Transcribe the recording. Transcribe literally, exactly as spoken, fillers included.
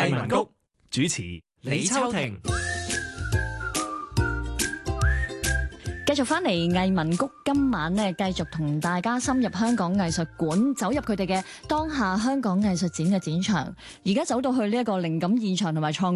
藝文谷主持李秋婷。 繼續翻嚟藝文谷，今晚咧繼續同大家深入香港藝術館，走入佢哋嘅當下香港藝術展嘅展場。而家走到去呢一個靈感現場同埋創